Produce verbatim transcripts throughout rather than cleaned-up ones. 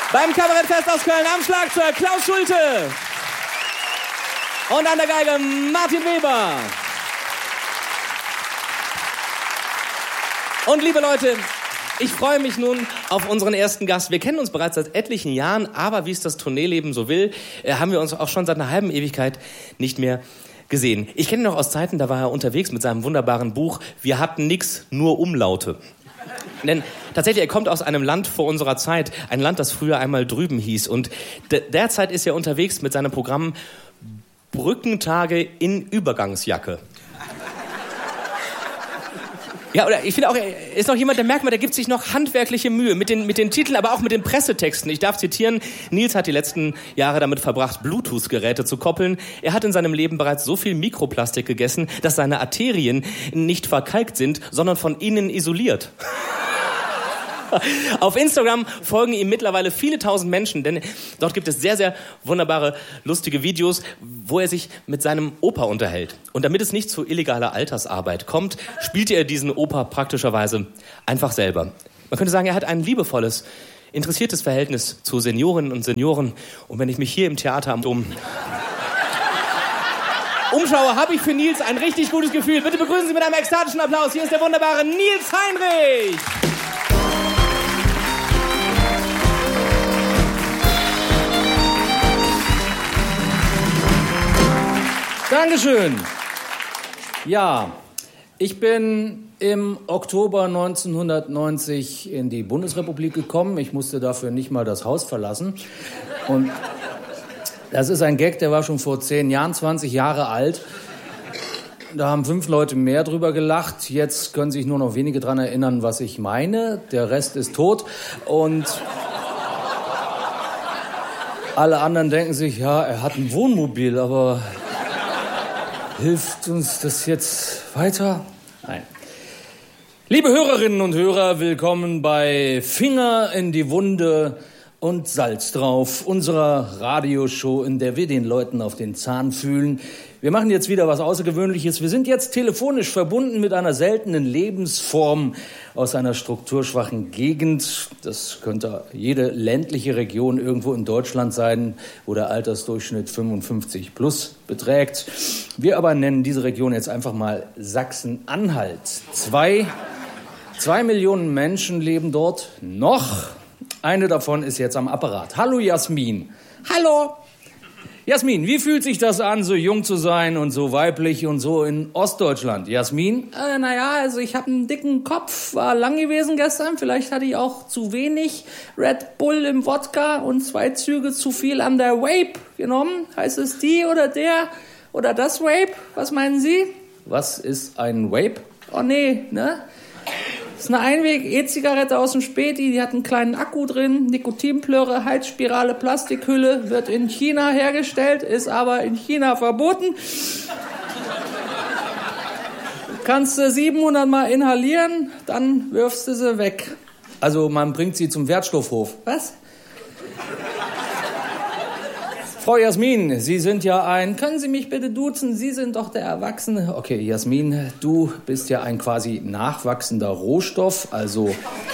Beim Kabarettfest aus Köln am Schlagzeug Klaus Schulte. Und an der Geige Martin Weber. Und liebe Leute, ich freue mich nun auf unseren ersten Gast. Wir kennen uns bereits seit etlichen Jahren, aber wie es das Tourneeleben so will, äh, haben wir uns auch schon seit einer halben Ewigkeit nicht mehr gesehen. Ich kenne ihn noch aus Zeiten, da war er unterwegs mit seinem wunderbaren Buch Wir hatten nix, nur Umlaute. Denn tatsächlich, er kommt aus einem Land vor unserer Zeit, ein Land, das früher einmal drüben hieß. Und de- derzeit ist er unterwegs mit seinem Programm Brückentage in Übergangsjacke. Ja, oder ich finde auch, er ist noch jemand, der merkt man, der gibt sich noch handwerkliche Mühe mit den, mit den Titeln, aber auch mit den Pressetexten. Ich darf zitieren, Nils hat die letzten Jahre damit verbracht, Bluetooth-Geräte zu koppeln. Er hat in seinem Leben bereits so viel Mikroplastik gegessen, dass seine Arterien nicht verkalkt sind, sondern von innen isoliert. Auf Instagram folgen ihm mittlerweile viele tausend Menschen, denn dort gibt es sehr, sehr wunderbare, lustige Videos, wo er sich mit seinem Opa unterhält. Und damit es nicht zu illegaler Altersarbeit kommt, spielte er diesen Opa praktischerweise einfach selber. Man könnte sagen, er hat ein liebevolles, interessiertes Verhältnis zu Seniorinnen und Senioren. Und wenn ich mich hier im Theater am Dom umschaue, habe ich für Nils ein richtig gutes Gefühl. Bitte begrüßen Sie mit einem ekstatischen Applaus. Hier ist der wunderbare Nils Heinrich. Dankeschön. Ja, ich bin im Oktober neunzehnhundertneunzig in die Bundesrepublik gekommen. Ich musste dafür nicht mal das Haus verlassen. Und das ist ein Gag, der war schon vor zehn Jahren, zwanzig Jahre alt. Da haben fünf Leute mehr drüber gelacht. Jetzt können sich nur noch wenige dran erinnern, was ich meine. Der Rest ist tot. Und alle anderen denken sich, ja, er hat ein Wohnmobil, aber hilft uns das jetzt weiter? Nein. Liebe Hörerinnen und Hörer, willkommen bei Finger in die Wunde und Salz drauf, unserer Radioshow, in der wir den Leuten auf den Zahn fühlen. Wir machen jetzt wieder was Außergewöhnliches. Wir sind jetzt telefonisch verbunden mit einer seltenen Lebensform aus einer strukturschwachen Gegend. Das könnte jede ländliche Region irgendwo in Deutschland sein, wo der Altersdurchschnitt fünfundfünfzig plus beträgt. Wir aber nennen diese Region jetzt einfach mal Sachsen-Anhalt. Zwei, zwei Millionen Menschen leben dort noch. Eine davon ist jetzt am Apparat. Hallo Jasmin. Hallo. Jasmin, wie fühlt sich das an, so jung zu sein und so weiblich und so in Ostdeutschland? Jasmin? Äh, naja, also ich habe einen dicken Kopf, war lang gewesen gestern. Vielleicht hatte ich auch zu wenig Red Bull im Wodka und zwei Züge zu viel an der Vape genommen. Heißt es die oder der oder das Vape? Was meinen Sie? Was ist ein Vape? Oh nee, ne? Das ist eine Einweg-E-Zigarette aus dem Späti, die hat einen kleinen Akku drin, Nikotinplörre, Heizspirale, Plastikhülle, wird in China hergestellt, ist aber in China verboten. Kannst du siebenhundert Mal inhalieren, dann wirfst du sie weg. Also man bringt sie zum Wertstoffhof. Was? Frau Jasmin, Sie sind ja ein... Können Sie mich bitte duzen? Sie sind doch der Erwachsene. Okay, Jasmin, du bist ja ein quasi nachwachsender Rohstoff, also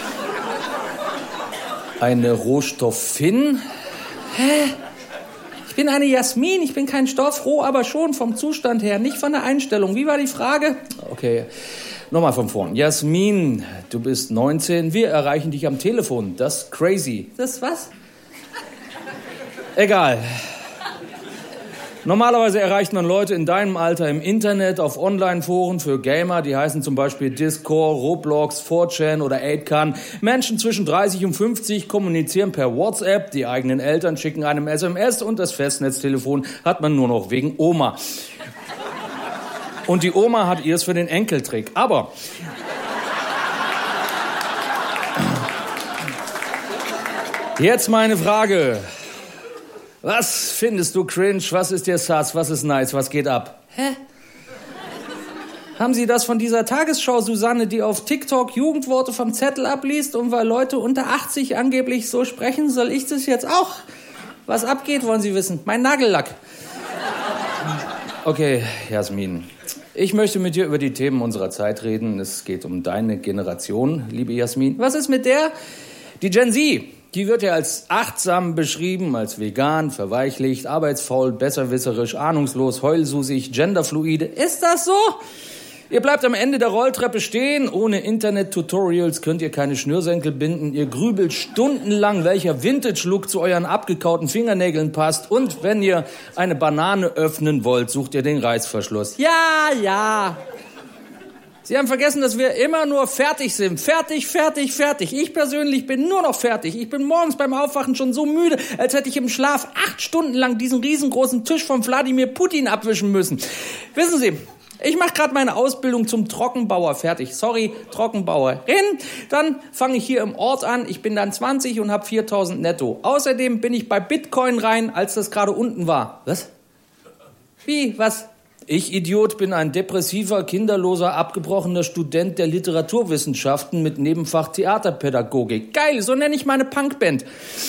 eine Rohstoffin. Hä? Ich bin eine Jasmin, ich bin kein Stoff, roh, aber schon vom Zustand her, nicht von der Einstellung. Wie war die Frage? Okay, nochmal von vorn. Jasmin, du bist neunzehn, wir erreichen dich am Telefon. Das ist crazy. Das was? Egal. Normalerweise erreicht man Leute in deinem Alter im Internet, auf Online-Foren für Gamer, die heißen zum Beispiel Discord, Roblox, four chan oder eight chan. Menschen zwischen dreißig und fünfzig kommunizieren per WhatsApp, die eigenen Eltern schicken einem S M S und das Festnetztelefon hat man nur noch wegen Oma. Und die Oma hat ihrs für den Enkeltrick. Aber jetzt meine Frage. Was findest du cringe? Was ist dir sass? Was ist nice? Was geht ab? Hä? Haben Sie das von dieser Tagesschau, Susanne, die auf TikTok Jugendworte vom Zettel abliest und weil Leute unter achtzig angeblich so sprechen, soll ich das jetzt auch? Was abgeht, wollen Sie wissen? Mein Nagellack. Okay, Jasmin. Ich möchte mit dir über die Themen unserer Zeit reden. Es geht um deine Generation, liebe Jasmin. Was ist mit der? Die Gen Z. Die wird ja als achtsam beschrieben, als vegan, verweichlicht, arbeitsfaul, besserwisserisch, ahnungslos, heulsusig, genderfluide. Ist das so? Ihr bleibt am Ende der Rolltreppe stehen. Ohne Internet-Tutorials könnt ihr keine Schnürsenkel binden. Ihr grübelt stundenlang, welcher Vintage-Look zu euren abgekauten Fingernägeln passt. Und wenn ihr eine Banane öffnen wollt, sucht ihr den Reißverschluss. Ja, ja. Sie haben vergessen, dass wir immer nur fertig sind. Fertig, fertig, fertig. Ich persönlich bin nur noch fertig. Ich bin morgens beim Aufwachen schon so müde, als hätte ich im Schlaf acht Stunden lang diesen riesengroßen Tisch von Wladimir Putin abwischen müssen. Wissen Sie, ich mache gerade meine Ausbildung zum Trockenbauer fertig. Sorry, Trockenbauerin. Dann fange ich hier im Ort an. Ich bin dann zwanzig und habe viertausend netto. Außerdem bin ich bei Bitcoin rein, als das gerade unten war. Was? Wie? Was? Ich, Idiot, bin ein depressiver, kinderloser, abgebrochener Student der Literaturwissenschaften mit Nebenfach Theaterpädagogik. Geil, so nenne ich meine Punkband.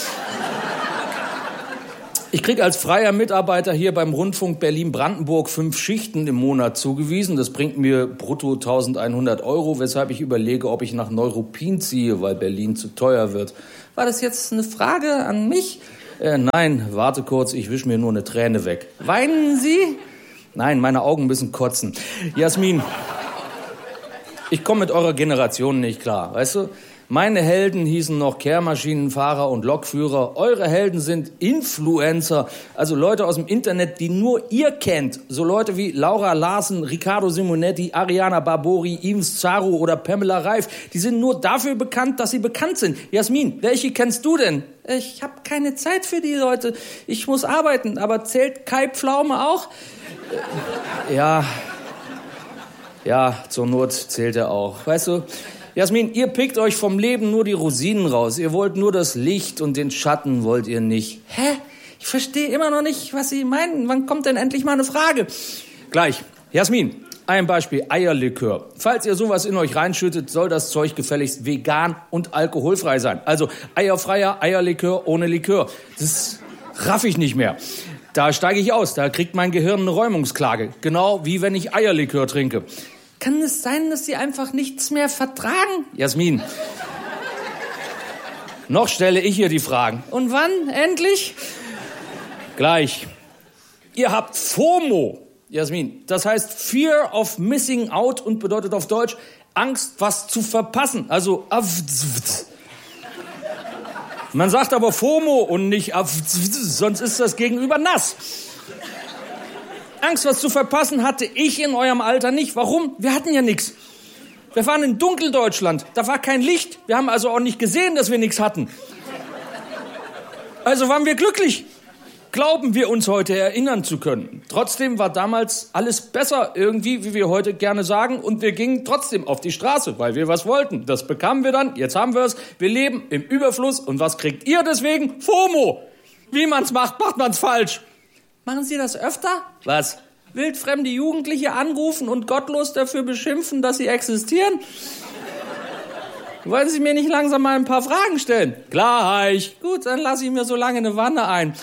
Ich krieg als freier Mitarbeiter hier beim Rundfunk Berlin-Brandenburg fünf Schichten im Monat zugewiesen. Das bringt mir brutto eintausendeinhundert Euro, weshalb ich überlege, ob ich nach Neuruppin ziehe, weil Berlin zu teuer wird. War das jetzt eine Frage an mich? Äh, nein, warte kurz, ich wisch mir nur eine Träne weg. Weinen Sie? Nein, meine Augen müssen kotzen. Jasmin, ich komme mit eurer Generation nicht klar, weißt du? Meine Helden hießen noch Kehrmaschinenfahrer und Lokführer. Eure Helden sind Influencer, also Leute aus dem Internet, die nur ihr kennt. So Leute wie Laura Larsen, Riccardo Simonetti, Ariana Barbori, Yves Zaru oder Pamela Reif. Die sind nur dafür bekannt, dass sie bekannt sind. Jasmin, welche kennst du denn? Ich habe keine Zeit für die Leute. Ich muss arbeiten, aber zählt Kai Pflaume auch? Ja, ja, zur Not zählt er auch. Weißt du, Jasmin, ihr pickt euch vom Leben nur die Rosinen raus. Ihr wollt nur das Licht und den Schatten wollt ihr nicht. Hä? Ich verstehe immer noch nicht, was Sie meinen. Wann kommt denn endlich mal eine Frage? Gleich. Jasmin, ein Beispiel. Eierlikör. Falls ihr sowas in euch reinschüttet, soll das Zeug gefälligst vegan und alkoholfrei sein. Also eierfreier Eierlikör ohne Likör. Das raff ich nicht mehr. Da steige ich aus. Da kriegt mein Gehirn eine Räumungsklage. Genau wie wenn ich Eierlikör trinke. Kann es sein, dass Sie einfach nichts mehr vertragen? Jasmin, noch stelle ich hier die Fragen. Und wann? Endlich? Gleich. Ihr habt FOMO, Jasmin. Das heißt Fear of Missing Out und bedeutet auf Deutsch Angst, was zu verpassen. Also man sagt aber FOMO und nicht sonst ist das Gegenüber nass. Angst, was zu verpassen, hatte ich in eurem Alter nicht. Warum? Wir hatten ja nichts. Wir waren in Dunkeldeutschland. Da war kein Licht. Wir haben also auch nicht gesehen, dass wir nichts hatten. Also waren wir glücklich. Glauben wir uns heute erinnern zu können. Trotzdem war damals alles besser irgendwie, wie wir heute gerne sagen. Und wir gingen trotzdem auf die Straße, weil wir was wollten. Das bekamen wir dann. Jetzt haben wir es. Wir leben im Überfluss. Und was kriegt ihr deswegen? FOMO. Wie man's macht, macht man's falsch. Machen Sie das öfter? Was? Wildfremde Jugendliche anrufen und gottlos dafür beschimpfen, dass sie existieren? Wollen Sie mir nicht langsam mal ein paar Fragen stellen? Gleich. Gut, dann lasse ich mir so lange eine Wanne ein.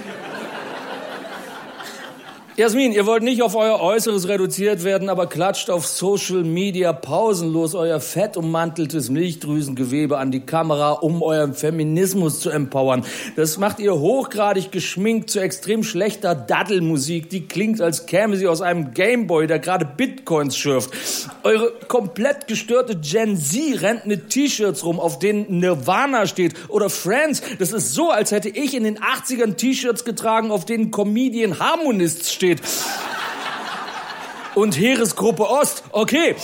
Jasmin, ihr wollt nicht auf euer Äußeres reduziert werden, aber klatscht auf Social Media pausenlos euer fettummanteltes Milchdrüsengewebe an die Kamera, um euren Feminismus zu empowern. Das macht ihr hochgradig geschminkt zu extrem schlechter Daddelmusik, die klingt, als käme sie aus einem Gameboy, der gerade Bitcoins schürft. Eure komplett gestörte Gen Z rennt mit T-Shirts rum, auf denen Nirvana steht oder Friends. Das ist so, als hätte ich in den achtzigern T-Shirts getragen, auf denen Comedian Harmonist steht. Und Heeresgruppe Ost, okay.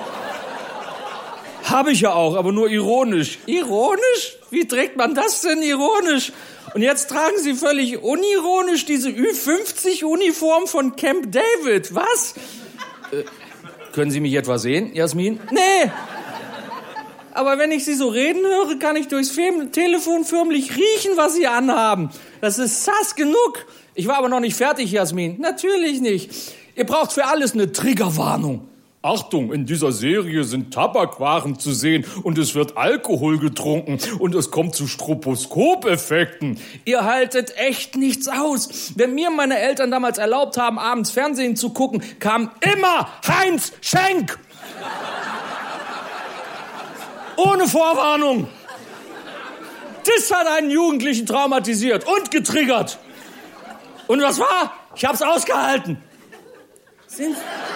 Habe ich ja auch, aber nur ironisch. Ironisch? Wie trägt man das denn ironisch? Und jetzt tragen Sie völlig unironisch diese Ü fünfzig Uniform von Camp David. Was? Äh, können Sie mich etwa sehen, Jasmin? Nee. Aber wenn ich Sie so reden höre, kann ich durchs Telefon förmlich riechen, was Sie anhaben. Das ist sass genug. Ich war aber noch nicht fertig, Jasmin. Natürlich nicht. Ihr braucht für alles eine Triggerwarnung. Achtung, in dieser Serie sind Tabakwaren zu sehen und es wird Alkohol getrunken und es kommt zu Stroboskopeffekten. Ihr haltet echt nichts aus. Wenn mir meine Eltern damals erlaubt haben, abends Fernsehen zu gucken, kam immer Heinz Schenk. Ohne Vorwarnung. Das hat einen Jugendlichen traumatisiert und getriggert. Und was war? Ich hab's ausgehalten. Sind,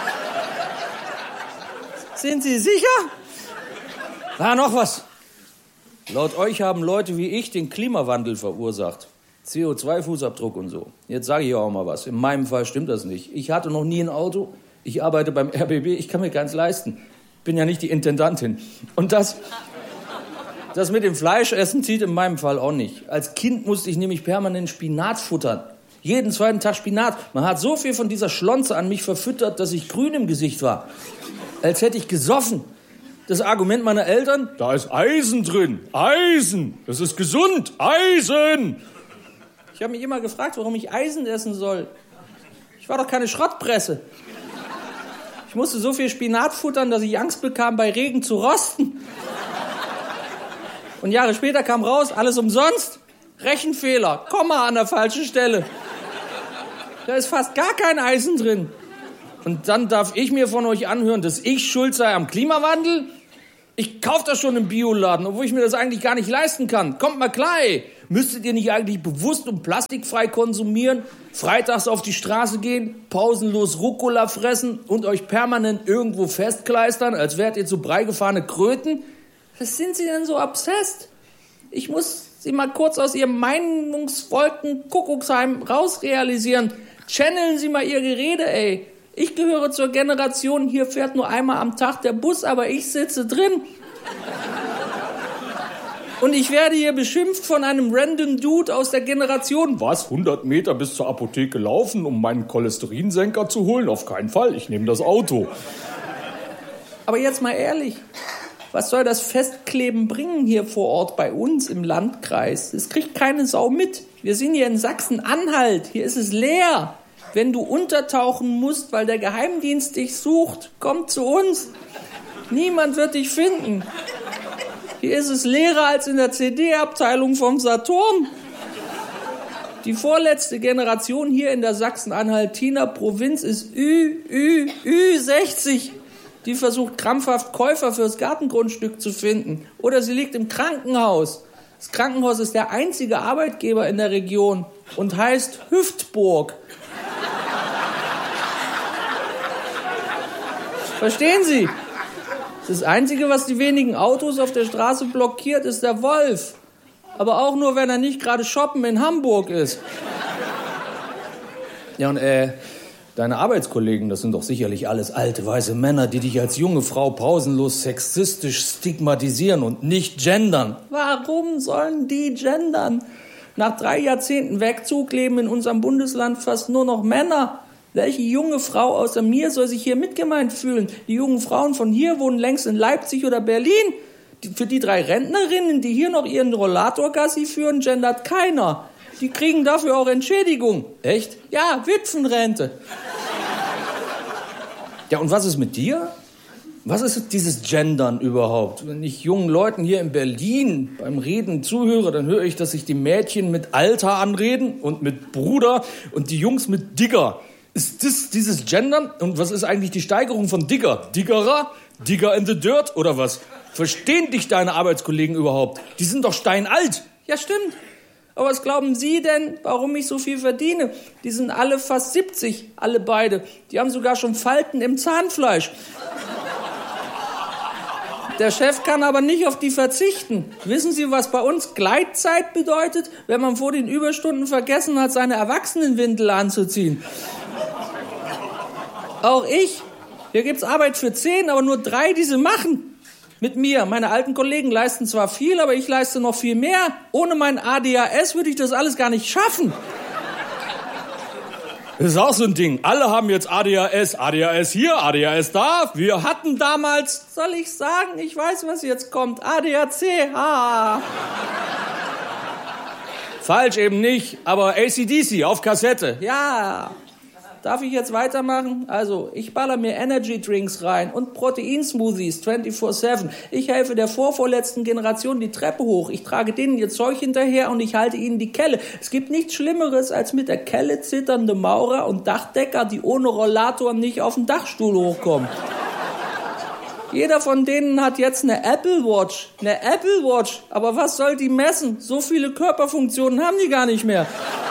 sind Sie sicher? Na, noch was. Laut euch haben Leute wie ich den Klimawandel verursacht. C O zwei Fußabdruck und so. Jetzt sage ich auch mal was. In meinem Fall stimmt das nicht. Ich hatte noch nie ein Auto. Ich arbeite beim R B B. Ich kann mir keins leisten. Bin ja nicht die Intendantin. Und das, das mit dem Fleischessen zieht in meinem Fall auch nicht. Als Kind musste ich nämlich permanent Spinat futtern. Jeden zweiten Tag Spinat. Man hat so viel von dieser Schlonze an mich verfüttert, dass ich grün im Gesicht war. Als hätte ich gesoffen. Das Argument meiner Eltern, da ist Eisen drin. Eisen. Das ist gesund. Eisen. Ich habe mich immer gefragt, warum ich Eisen essen soll. Ich war doch keine Schrottpresse. Ich musste so viel Spinat futtern, dass ich Angst bekam, bei Regen zu rosten. Und Jahre später kam raus, alles umsonst. Rechenfehler, Komma an der falschen Stelle. Da ist fast gar kein Eisen drin. Und dann darf ich mir von euch anhören, dass ich schuld sei am Klimawandel? Ich kaufe das schon im Bioladen, obwohl ich mir das eigentlich gar nicht leisten kann. Kommt mal klar, ey. Müsstet ihr nicht eigentlich bewusst und plastikfrei konsumieren, freitags auf die Straße gehen, pausenlos Rucola fressen und euch permanent irgendwo festkleistern, als wärt ihr zu Brei gefahrene Kröten? Was sind Sie denn so obsessed? Ich muss Sie mal kurz aus Ihrem Meinungswolken-Kuckucksheim rausrealisieren. Channeln Sie mal Ihr Gerede, ey. Ich gehöre zur Generation, hier fährt nur einmal am Tag der Bus, aber ich sitze drin. Und ich werde hier beschimpft von einem random Dude aus der Generation. Was? hundert Meter bis zur Apotheke laufen, um meinen Cholesterinsenker zu holen? Auf keinen Fall, ich nehme das Auto. Aber jetzt mal ehrlich, was soll das Festkleben bringen hier vor Ort bei uns im Landkreis? Es kriegt keine Sau mit. Wir sind hier in Sachsen-Anhalt, hier ist es leer. Wenn du untertauchen musst, weil der Geheimdienst dich sucht, komm zu uns. Niemand wird dich finden. Hier ist es leerer als in der C D-Abteilung vom Saturn. Die vorletzte Generation hier in der Sachsen-Anhaltiner Provinz ist Ü, Ü, Ü sechzig. Die versucht krampfhaft Käufer fürs Gartengrundstück zu finden. Oder sie liegt im Krankenhaus. Das Krankenhaus ist der einzige Arbeitgeber in der Region und heißt Hüftburg. Verstehen Sie? Das Einzige, was die wenigen Autos auf der Straße blockiert, ist der Wolf. Aber auch nur, wenn er nicht gerade shoppen in Hamburg ist. Ja, und äh, deine Arbeitskollegen, das sind doch sicherlich alles alte, weiße Männer, die dich als junge Frau pausenlos sexistisch stigmatisieren und nicht gendern. Warum sollen die gendern? Nach drei Jahrzehnten Wegzug leben in unserem Bundesland fast nur noch Männer. Welche junge Frau außer mir soll sich hier mitgemeint fühlen? Die jungen Frauen von hier wohnen längst in Leipzig oder Berlin. Die, für die drei Rentnerinnen, die hier noch ihren Rollator-Gassi führen, gendert keiner. Die kriegen dafür auch Entschädigung. Echt? Ja, Witwenrente. Ja, und was ist mit dir? Was ist dieses Gendern überhaupt? Wenn ich jungen Leuten hier in Berlin beim Reden zuhöre, dann höre ich, dass sich die Mädchen mit Alter anreden und mit Bruder und die Jungs mit Digger. Ist das dieses Gendern? Und was ist eigentlich die Steigerung von Digger? Diggerer? Digger in the Dirt oder was? Verstehen dich deine Arbeitskollegen überhaupt? Die sind doch steinalt. Ja, stimmt. Aber was glauben Sie denn, warum ich so viel verdiene? Die sind alle fast siebzig, alle beide. Die haben sogar schon Falten im Zahnfleisch. Der Chef kann aber nicht auf die verzichten. Wissen Sie, was bei uns Gleitzeit bedeutet? Wenn man vor den Überstunden vergessen hat, seine Erwachsenenwindel anzuziehen. Auch ich. Hier gibt's Arbeit für zehn, aber nur drei, die sie machen. Mit mir. Meine alten Kollegen leisten zwar viel, aber ich leiste noch viel mehr. Ohne mein A D H S würde ich das alles gar nicht schaffen. Das ist auch so ein Ding. Alle haben jetzt A D H S. A D H S hier, A D H S da. Wir hatten damals... Soll ich sagen? Ich weiß, was jetzt kommt. A D H C. Ha. Falsch eben nicht, aber A C D C auf Kassette. Ja. Darf ich jetzt weitermachen? Also, ich baller mir Energy Drinks rein und Proteinsmoothies vierundzwanzig sieben. Ich helfe der vorvorletzten Generation die Treppe hoch. Ich trage denen ihr Zeug hinterher und ich halte ihnen die Kelle. Es gibt nichts Schlimmeres als mit der Kelle zitternde Maurer und Dachdecker, die ohne Rollator nicht auf den Dachstuhl hochkommen. Jeder von denen hat jetzt eine Apple Watch. Eine Apple Watch. Aber was soll die messen? So viele Körperfunktionen haben die gar nicht mehr.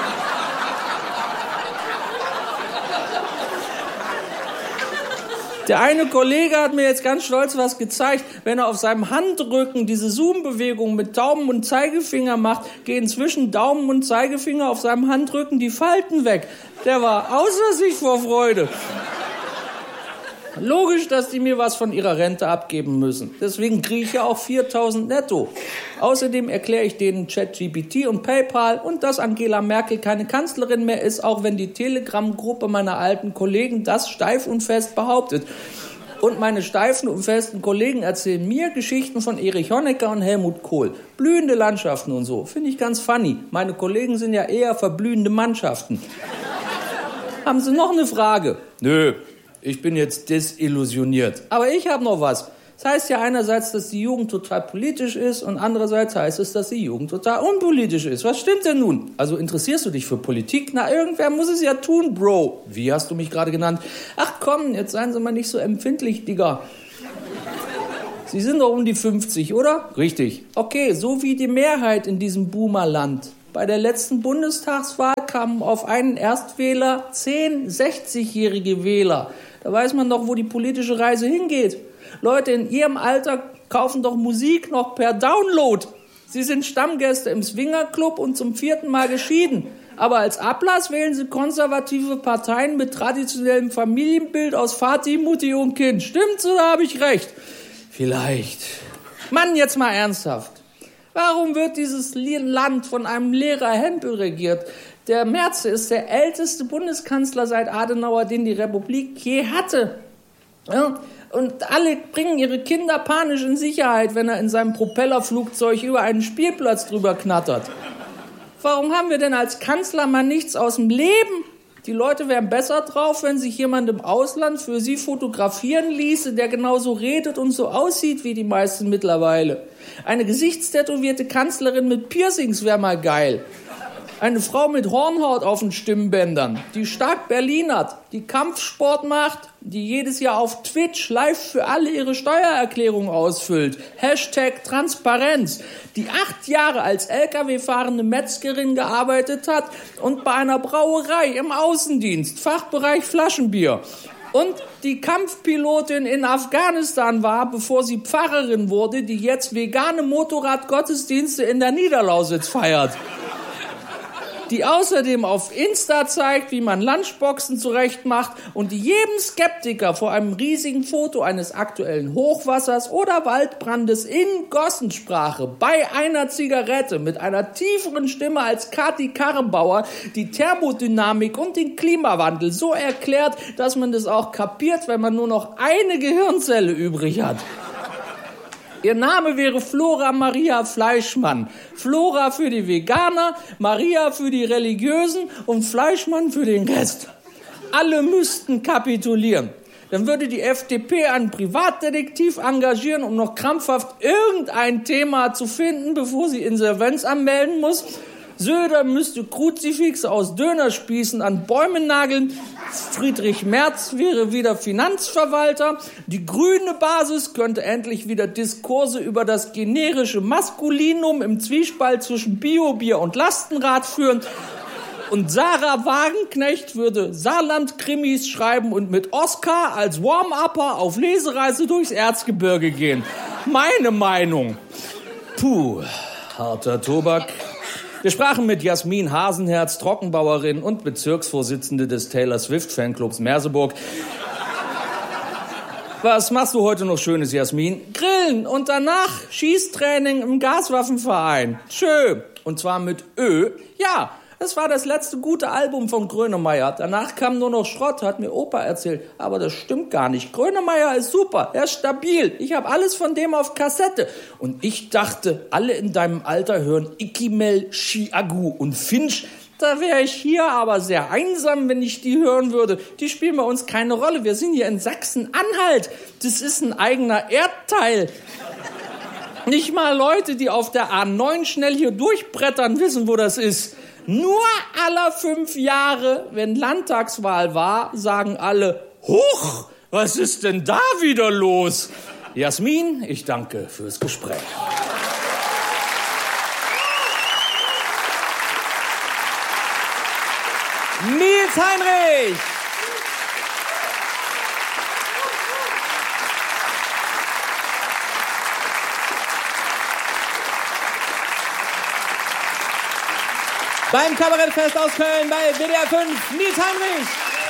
Der eine Kollege hat mir jetzt ganz stolz was gezeigt. Wenn er auf seinem Handrücken diese Zoom-Bewegung mit Daumen und Zeigefinger macht, gehen zwischen Daumen und Zeigefinger auf seinem Handrücken die Falten weg. Der war außer sich vor Freude. Logisch, dass die mir was von ihrer Rente abgeben müssen. Deswegen kriege ich ja auch viertausend netto. Außerdem erkläre ich denen ChatGPT und PayPal und dass Angela Merkel keine Kanzlerin mehr ist, auch wenn die Telegram-Gruppe meiner alten Kollegen das steif und fest behauptet. Und meine steifen und festen Kollegen erzählen mir Geschichten von Erich Honecker und Helmut Kohl. Blühende Landschaften und so. Finde ich ganz funny. Meine Kollegen sind ja eher verblühende Mannschaften. Haben Sie noch eine Frage? Nö. Ich bin jetzt desillusioniert. Aber ich habe noch was. Das heißt ja einerseits, dass die Jugend total politisch ist und andererseits heißt es, dass die Jugend total unpolitisch ist. Was stimmt denn nun? Also interessierst du dich für Politik? Na, irgendwer muss es ja tun, Bro. Wie hast du mich gerade genannt? Ach komm, jetzt seien Sie mal nicht so empfindlich, Digga. Sie sind doch um die fünfzig, oder? Richtig. Okay, so wie die Mehrheit in diesem Boomerland. Bei der letzten Bundestagswahl kamen auf einen Erstwähler zehn sechzigjährige Wähler. Da weiß man doch, wo die politische Reise hingeht. Leute in ihrem Alter kaufen doch Musik noch per Download. Sie sind Stammgäste im Swingerclub und zum vierten Mal geschieden. Aber als Ablass wählen sie konservative Parteien mit traditionellem Familienbild aus Vati, Mutti und Kind. Stimmt's oder habe ich recht? Vielleicht. Mann, jetzt mal ernsthaft. Warum wird dieses Land von einem Lehrer Hempel regiert? Der Merz ist der älteste Bundeskanzler seit Adenauer, den die Republik je hatte. Ja? Und alle bringen ihre Kinder panisch in Sicherheit, wenn er in seinem Propellerflugzeug über einen Spielplatz drüber knattert. Warum haben wir denn als Kanzler mal nichts aus dem Leben? Die Leute wären besser drauf, wenn sich jemand im Ausland für sie fotografieren ließe, der genauso redet und so aussieht wie die meisten mittlerweile. Eine gesichtstätowierte Kanzlerin mit Piercings wäre mal geil. Eine Frau mit Hornhaut auf den Stimmbändern, die stark berlinert, die Kampfsport macht, die jedes Jahr auf Twitch live für alle ihre Steuererklärung ausfüllt. Hashtag Transparenz. Die acht Jahre als L K W-fahrende Metzgerin gearbeitet hat und bei einer Brauerei im Außendienst, Fachbereich Flaschenbier. Und die Kampfpilotin in Afghanistan war, bevor sie Pfarrerin wurde, die jetzt vegane Motorradgottesdienste in der Niederlausitz feiert. Die außerdem auf Insta zeigt, wie man Lunchboxen zurechtmacht und die jedem Skeptiker vor einem riesigen Foto eines aktuellen Hochwassers oder Waldbrandes in Gossensprache bei einer Zigarette mit einer tieferen Stimme als Kati Karrenbauer die Thermodynamik und den Klimawandel so erklärt, dass man das auch kapiert, wenn man nur noch eine Gehirnzelle übrig hat. Ihr Name wäre Flora Maria Fleischmann. Flora für die Veganer, Maria für die Religiösen und Fleischmann für den Rest. Alle müssten kapitulieren. Dann würde die F D P einen Privatdetektiv engagieren, um noch krampfhaft irgendein Thema zu finden, bevor sie Insolvenz anmelden muss. Söder müsste Kruzifixe aus Dönerspießen an Bäume nageln. Friedrich Merz wäre wieder Finanzverwalter. Die grüne Basis könnte endlich wieder Diskurse über das generische Maskulinum im Zwiespalt zwischen Biobier und Lastenrad führen. Und Sarah Wagenknecht würde Saarland-Krimis schreiben und mit Oscar als Warm-Upper auf Lesereise durchs Erzgebirge gehen. Meine Meinung. Puh, harter Tobak. Wir sprachen mit Jasmin Hasenherz, Trockenbauerin und Bezirksvorsitzende des Taylor Swift Fanclubs Merseburg. Was machst du heute noch Schönes, Jasmin? Grillen und danach Schießtraining im Gaswaffenverein. Tschö. Und zwar mit Ö. Ja, es war das letzte gute Album von Grönemeyer. Danach kam nur noch Schrott, hat mir Opa erzählt. Aber das stimmt gar nicht. Grönemeyer ist super, er ist stabil. Ich habe alles von dem auf Kassette. Und ich dachte, alle in deinem Alter hören Ikimel, Chiagu und Finch. Da wäre ich hier aber sehr einsam, wenn ich die hören würde. Die spielen bei uns keine Rolle. Wir sind hier in Sachsen-Anhalt. Das ist ein eigener Erdteil. Nicht mal Leute, die auf der A neun schnell hier durchbrettern, wissen, wo das ist. Nur alle fünf Jahre, wenn Landtagswahl war, sagen alle, Huch, was ist denn da wieder los? Jasmin, ich danke fürs Gespräch. Nils Heinrich! Beim Kabarettfest aus Köln bei W D R fünf, Nils Heinrich!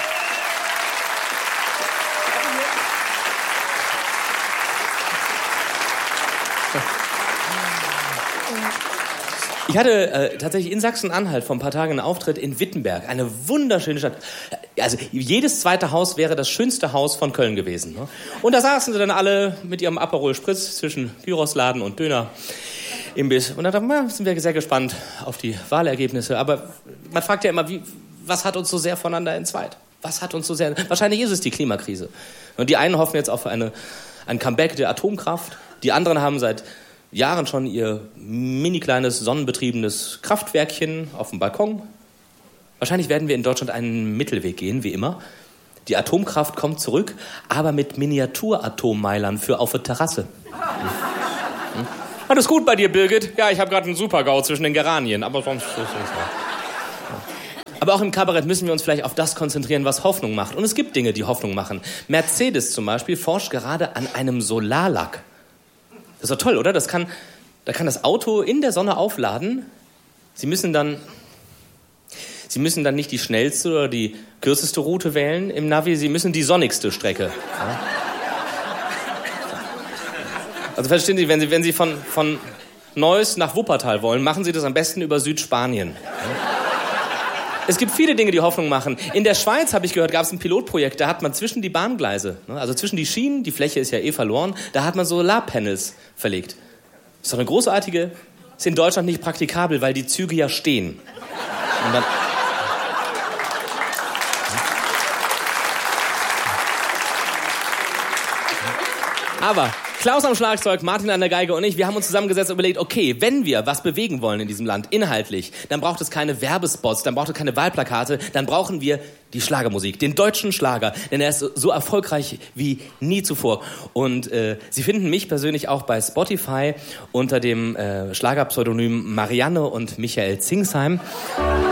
Ich hatte äh, tatsächlich in Sachsen-Anhalt vor ein paar Tagen einen Auftritt in Wittenberg. Eine wunderschöne Stadt. Also jedes zweite Haus wäre das schönste Haus von Köln gewesen. Ne? Und da saßen sie dann alle mit ihrem Aperol Spritz zwischen Gyrosladen und Döner-Imbiss. Und da dachten wir, sind wir sehr gespannt auf die Wahlergebnisse. Aber man fragt ja immer, wie, was hat uns so sehr voneinander entzweit? Was hat uns so sehr... Wahrscheinlich ist es die Klimakrise. Und die einen hoffen jetzt auf eine, ein Comeback der Atomkraft. Die anderen haben seit Jahren schon ihr mini kleines sonnenbetriebenes Kraftwerkchen auf dem Balkon. Wahrscheinlich werden wir in Deutschland einen Mittelweg gehen, wie immer. Die Atomkraft kommt zurück, aber mit Miniatur-Atommeilern für auf der Terrasse. Hm? Alles gut bei dir, Birgit? Ja, ich habe gerade einen Super-GAU zwischen den Geranien, aber sonst ist es nicht so. Aber auch im Kabarett müssen wir uns vielleicht auf das konzentrieren, was Hoffnung macht. Und es gibt Dinge, die Hoffnung machen. Mercedes zum Beispiel forscht gerade an einem Solarlack. Das ist doch toll, oder? Das kann, da kann das Auto in der Sonne aufladen. Sie müssen dann, Sie müssen dann nicht die schnellste oder die kürzeste Route wählen im Navi. Sie müssen die sonnigste Strecke. Ja? Also verstehen Sie, wenn Sie, wenn Sie von, von Neuss nach Wuppertal wollen, machen Sie das am besten über Südspanien. Ja? Es gibt viele Dinge, die Hoffnung machen. In der Schweiz, habe ich gehört, gab es ein Pilotprojekt, da hat man zwischen die Bahngleise, also zwischen die Schienen, die Fläche ist ja eh verloren, da hat man Solarpanels verlegt. Das ist doch eine großartige, ist in Deutschland nicht praktikabel, weil die Züge ja stehen. Und dann Aber Klaus am Schlagzeug, Martin an der Geige und ich, wir haben uns zusammengesetzt und überlegt, okay, wenn wir was bewegen wollen in diesem Land, inhaltlich, dann braucht es keine Werbespots, dann braucht es keine Wahlplakate, dann brauchen wir die Schlagermusik, den deutschen Schlager, denn er ist so erfolgreich wie nie zuvor. Und äh, Sie finden mich persönlich auch bei Spotify unter dem äh, Schlagerpseudonym Marianne und Michael Zingsheim.